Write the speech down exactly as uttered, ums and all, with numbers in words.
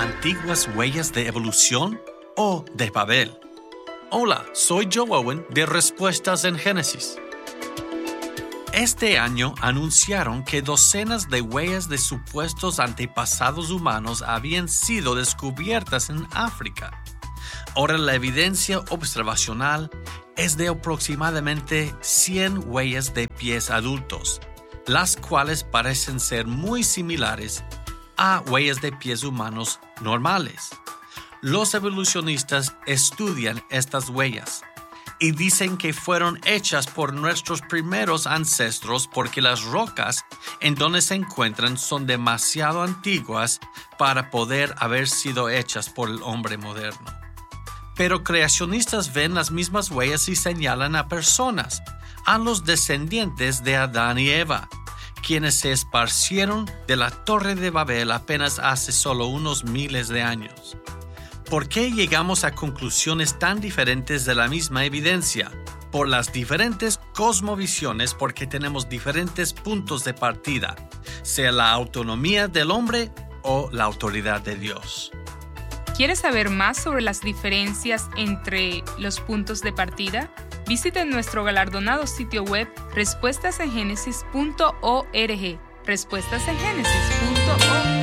antiguas huellas de evolución o de Babel? Hola, soy Joe Owen de Respuestas en Génesis. Este año anunciaron que docenas de huellas de supuestos antepasados humanos habían sido descubiertas en África. Ahora la evidencia observacional es de aproximadamente cien huellas de pies adultos, las cuales parecen ser muy similares a huellas de pies humanos normales. Los evolucionistas estudian estas huellas y dicen que fueron hechas por nuestros primeros ancestros porque las rocas en donde se encuentran son demasiado antiguas para poder haber sido hechas por el hombre moderno. Pero creacionistas ven las mismas huellas y señalan a personas, a los descendientes de Adán y Eva, quienes se esparcieron de la Torre de Babel apenas hace solo unos miles de años. ¿Por qué llegamos a conclusiones tan diferentes de la misma evidencia? Por las diferentes cosmovisiones, porque tenemos diferentes puntos de partida, sea la autonomía del hombre o la autoridad de Dios. ¿Quieres saber más sobre las diferencias entre los puntos de partida? Visita nuestro galardonado sitio web respuestas en génesis punto org. respuestas en génesis punto org